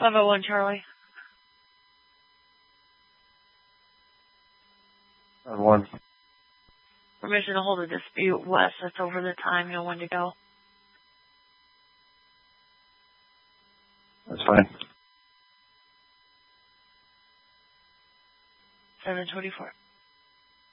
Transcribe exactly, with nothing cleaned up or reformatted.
five oh one Charlie. One. Permission to hold a dispute west. That's over the time. You know when to go. That's fine. seven twenty-four.